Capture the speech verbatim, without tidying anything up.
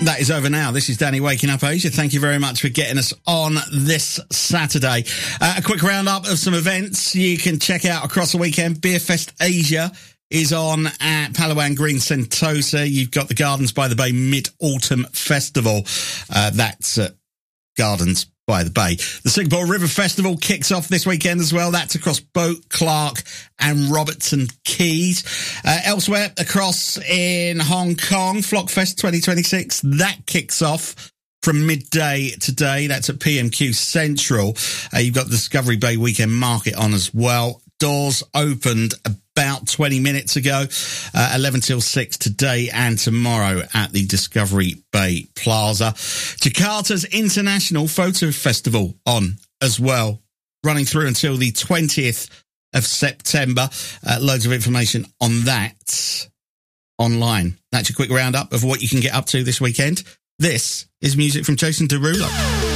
That is over now. This is Danny Waking Up Asia. Thank you very much for getting us on this Saturday. Uh, a quick roundup of some events you can check out across the weekend. Beerfest Asia is on at Palawan Green Sentosa. You've got the Gardens by the Bay Mid-Autumn Festival. Uh, that's at Gardens by the Bay. The Singapore River Festival kicks off this weekend as well. That's across Boat, Clark and Robertson Keys. Uh, elsewhere across in Hong Kong, Flockfest twenty twenty-six, that kicks off from midday today. That's at P M Q Central. Uh, you've got the Discovery Bay Weekend Market on as well. Doors opened about twenty minutes ago, uh, eleven till six today and tomorrow at the Discovery Bay Plaza. Jakarta's International Photo Festival on as well, running through until the twentieth of September. Uh, loads of information on that online. That's a quick roundup of what you can get up to this weekend. This is music from Jason Derulo.